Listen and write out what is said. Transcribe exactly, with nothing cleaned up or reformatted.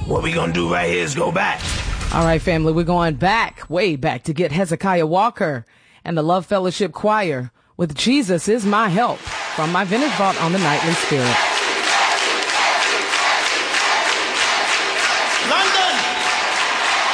what we gonna do right here is go back. All right, family, we're going back, way back to get Hezekiah Walker and the Love Fellowship Choir with Jesus Is My Help from my Vintage Vault on the Nightly Spirit.